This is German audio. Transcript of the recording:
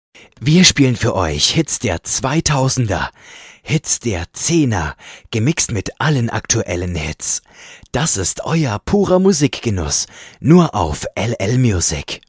Wir spielen für euch Hits der 2000er, Hits der 10er, gemixt mit allen aktuellen Hits. Das ist euer purer Musikgenuss, nur auf LL Music.